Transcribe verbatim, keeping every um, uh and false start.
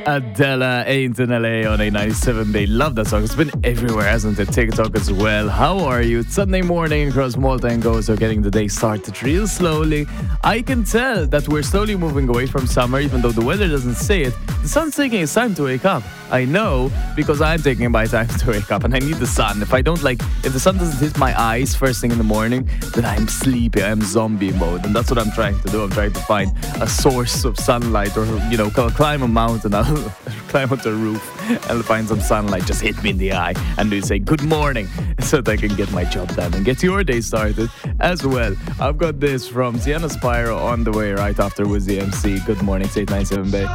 Adela Ain't in L A on A ninety-seven Bay. Love that song. It's been everywhere, hasn't it? TikTok as well. How are you? It's Sunday morning across Malta and Go, so getting the day started real slowly. I can tell that we're slowly moving away from summer, even though the weather doesn't say it. The sun's taking its time to wake up. I know, because I'm taking my time to wake up and I need the sun. If I don't like, if the sun doesn't hit my eyes first thing in the morning, then I'm sleepy. I'm zombie mode. And that's what I'm trying to do. I'm trying to find a source of sunlight, or, you know, climb a mountain. I'll climb onto a roof and find some sunlight. Just hit me in the eye and do say good morning so that I can get my job done and get your day started as well. I've got this from Sienna Spyro on the way right after with the M C. Good morning, it's eight ninety-seven Bay.